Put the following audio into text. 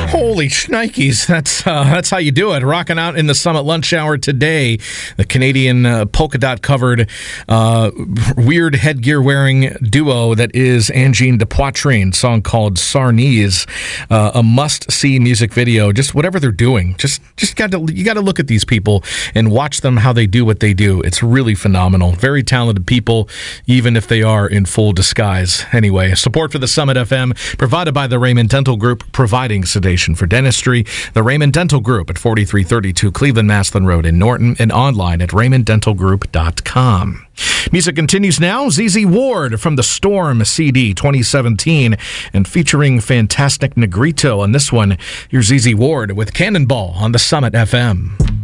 Holy shnikes. That's how you do it. Rocking out in the Summit Lunch Hour today. The Canadian polka dot covered weird headgear wearing duo that is Angine de Poitrine, song called Sarnese. A must-see music video. Just whatever they're doing. You got to look at these people and watch them how they do what they do. It's really phenomenal. Very talented people, even if they are in full disguise. Anyway, support for the Summit FM provided by the Raymond Dental Group, providing sedation for dentistry. The Raymond Dental Group at 4332 Cleveland Maslin Road in Norton, and online at raymonddentalgroup.com. Music continues now. ZZ Ward from the Storm CD 2017, and featuring Fantastic Negrito on this one. Here's ZZ Ward with Cannonball on the Summit FM.